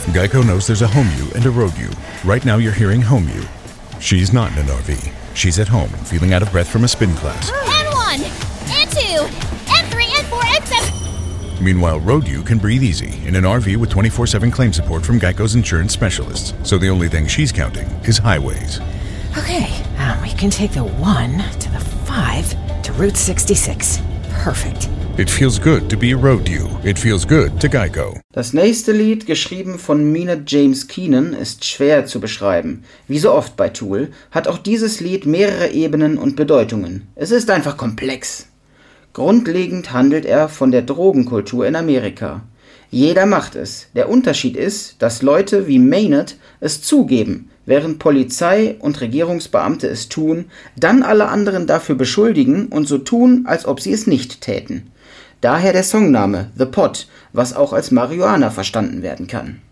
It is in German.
Geico knows there's a home you and a road you. Right now you're hearing home you. She's not in an RV. She's at home, feeling out of breath from a spin class. N1, N2, N3, N4, N7. Meanwhile, road you can breathe easy in an RV with 24/7 claim support from Geico's insurance specialists. So the only thing she's counting is highways. Okay, we can take the 1 to the 5 to Route 66. Perfect. It feels good to be a road you. It feels good to Geico. Das nächste Lied, geschrieben von Maynard James Keenan, ist schwer zu beschreiben. Wie so oft bei Tool hat auch dieses Lied mehrere Ebenen und Bedeutungen. Es ist einfach komplex. Grundlegend handelt er von der Drogenkultur in Amerika. Jeder macht es. Der Unterschied ist, dass Leute wie Maynard es zugeben, während Polizei und Regierungsbeamte es tun, dann alle anderen dafür beschuldigen und so tun, als ob sie es nicht täten. Daher der Songname The Pot, was auch als Marihuana verstanden werden kann.